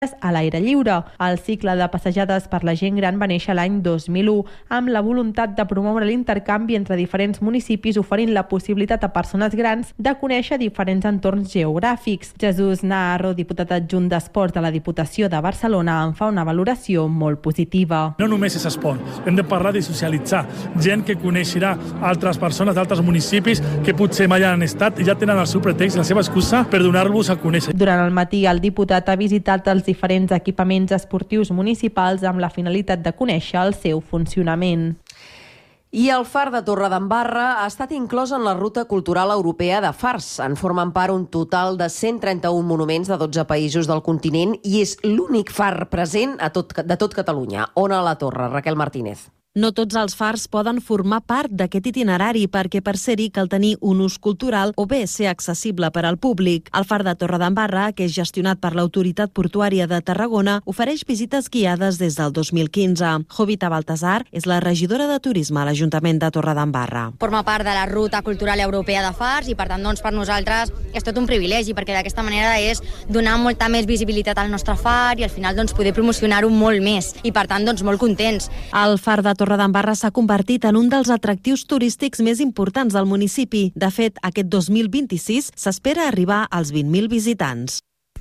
a l'aire lliure. El cicle de passejades per la gent gran va néixer l'any 2001 amb la voluntat de promoure l'intercanvi entre diferents municipis, oferint la possibilitat a persones grans de conèixer diferents entorns geogràfics. Jesús Naharro, diputat adjunt d'Esports de la Diputació de Barcelona, en fa una valoració molt positiva. No només és esport, hem de parlar de socialitzar. Gent que coneixerà altres persones d'altres municipis que potser mai han estat i ja tenen el seu pretext, la seva excusa per donar-los a conèixer. Durant el matí, el diputat ha visitat els diferents equipaments esportius municipals amb la finalitat de conèixer el seu funcionament. I el Far de Torredembarra ha estat inclòs en la Ruta Cultural Europea de Fars. En formen part un total de 131 monuments de 12 països del continent i és l'únic far present de tot Catalunya. On a la Torre? Raquel Martínez. No tots els fars poden formar part d'aquest itinerari perquè per ser-hi cal tenir un ús cultural o bé ser accessible per al públic. El Far de Torredembarra, que és gestionat per l'Autoritat Portuària de Tarragona, ofereix visites guiades des del 2015. Jovita Baltasar és la regidora de Turisme a l'Ajuntament de Torredembarra. Forma part de la Ruta Cultural Europea de Fars i, per tant, per nosaltres és tot un privilegi perquè d'aquesta manera és donar molta més visibilitat al nostre far i al final poder promocionar-ho molt més i, per tant, molt contents. El Far de Torredembarra s'ha convertit en un dels atractius turístics més importants del municipi. De fet, aquest 2026 s'espera arribar als 20.000 visitants.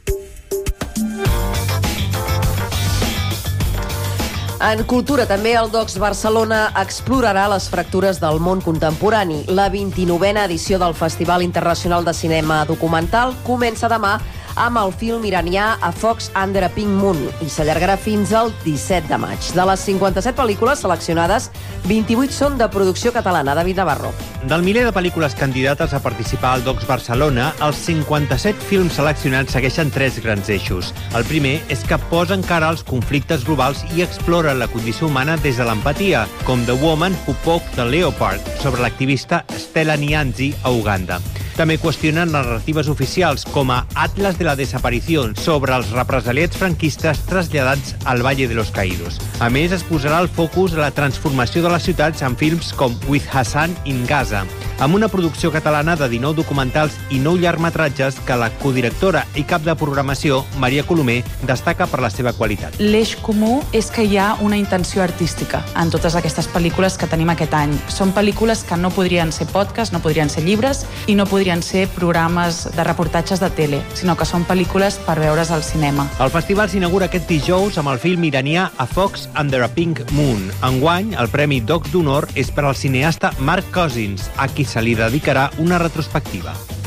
En cultura, també el Docs Barcelona explorarà les fractures del món contemporani. La 29a edició del Festival Internacional de Cinema Documental comença demà amb el film iranià A Fox Under a Pink Moon i s'allargarà fins al 17 de maig. De les 57 pel·lícules seleccionades, 28 són de producció catalana. David Navarro. Del miler de pel·lícules candidates a participar al Docs Barcelona, els 57 films seleccionats segueixen 3 grans eixos. El primer és que posa encara els conflictes globals i explora la condició humana des de l'empatia, com The Woman Who Poked the Leopard, sobre l'activista Stella Nianzi a Uganda. També qüestionen narratives oficials, com a Atlas de la Desaparición, sobre els represaliats franquistes traslladats al Valle de los Caídos. A més, es posarà el focus a la transformació de les ciutats en films com With Hassan in Gaza, amb una producció catalana de 19 documentals i 9 llargmetratges que la codirectora i cap de programació, Maria Colomer, destaca per la seva qualitat. L'eix comú és que hi ha una intenció artística en totes aquestes pel·lícules que tenim aquest any. Són pel·lícules que no podrien ser podcast, no podrien ser llibres i no podrien ser programes de reportatges de tele, sinó que són pel·lícules per veure's al cinema. El festival s'inaugura aquest dijous amb el film iranià A Fox Under a Pink Moon. Enguany, el Premi Docs d'Honor és per al cineasta Mark Cousins, a qui se li dedicarà una retrospectiva.